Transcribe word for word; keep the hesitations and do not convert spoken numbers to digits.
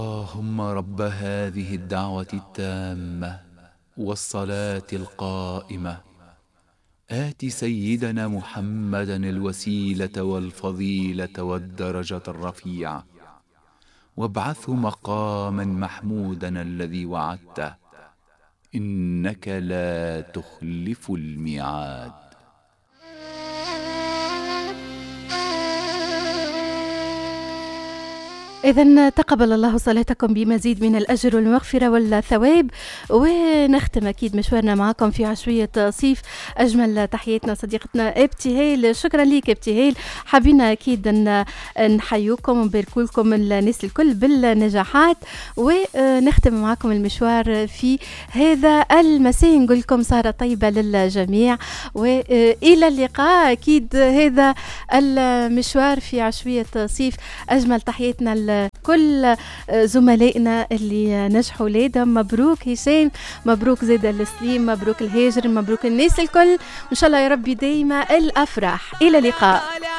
اللهم رب هذه الدعوة التامة والصلاة القائمة آت سيدنا محمدا الوسيلة والفضيلة والدرجة الرفيعة وابعثه مقاما محمودا الذي وعدته إنك لا تخلف الميعاد. إذن تقبل الله صلاتكم بمزيد من الأجر والمغفرة والثواب، ونختم أكيد مشوارنا معكم في عشوية صيف. أجمل تحياتنا صديقتنا ابتهال، شكرا ليك ابتهال. حابين أكيد أن نحيوكم ونباركوا لكم الناس الكل بالنجاحات، ونختم معكم المشوار في هذا المساء. نقول لكم سهرة طيبة للجميع وإلى اللقاء. أكيد هذا المشوار في عشوية صيف. أجمل تحياتنا كل زملائنا اللي نجحوا ولادهم. مبروك هشام، مبروك زيد السليم، مبروك الهاجر، مبروك الناس الكل، وإن شاء الله يا ربي دايما الأفراح. إلى اللقاء.